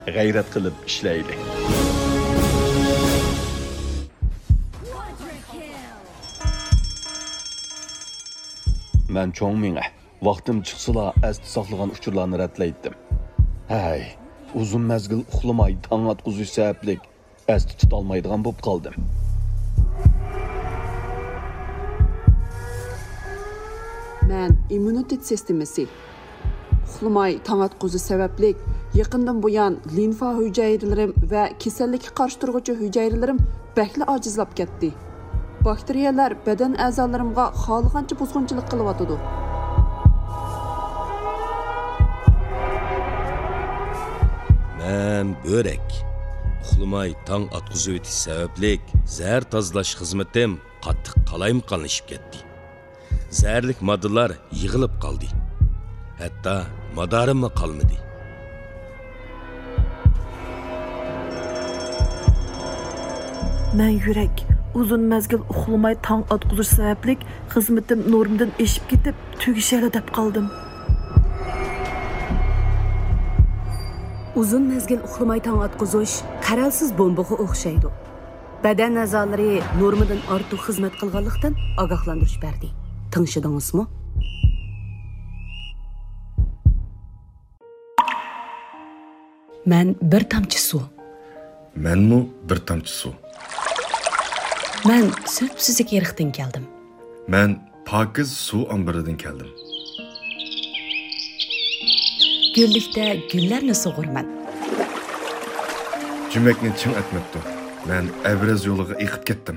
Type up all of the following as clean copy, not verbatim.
g'ayrat qilib ishlaylik. Men cho'ng minga vaqtim chiqsila asti saqlagan uchurlarni ratlaydim. Hay, uzun mezgil uxlamay tong atquzish sabablik asti tutolmaydigan bo'lib qoldim. Men immunitet sistemasi uxlamay tong atquzish sabablik yaqindan buyon limfa hujayralarim va kasallikka qarshi turuvchi hujayralarim bakli ojizlab ketdi. Bakteriyalar badan a'zolarimga xohlagancha buzg'unchilik qilyotidi. Men börek. Uxlamay tong atquzish o'tish sabablik zahar tozalash xizmatim qattiq qalayimqonlashib ketdi. Zaharlik moddalar yig'ilib qoldi. Hatto madarim qolmadi. Men yurak uzun mezgil uxlamay tong atquzish sabablik xizmatim normdan eshib ketib tugishali deb qoldim. Uzun mezgil uxlamay tong atquzish qaralsiz bombaga o'xshaydi. Badan a'zolari normadan ortiq xizmat qilganlikdan ogohlantirish berdi. Tinglashdingizmi? Men bir tomchi suv. Menmi bir tomchi suv. Men Sötpsizlik yeriqdan keldim. Men pokiz suv ombiridan keldim. Güllikdə güllərni sug'urman. Cüməkni çim etmepti. Men Evraz yoluga eqib ketdim.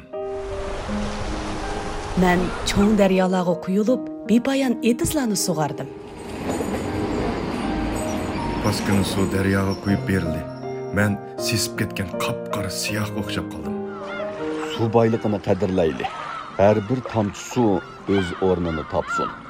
Men cho'ng daryolarga quyilib, bepoyon etizlarni sug'ardim. Paskini suv daryoga quyib berildi. Men sesib ketgan qop-qora siyoh o'xshab qoldim. Suv boyligini qadrlaylik. Har bir tomchi suv o'z o'rnini topsin.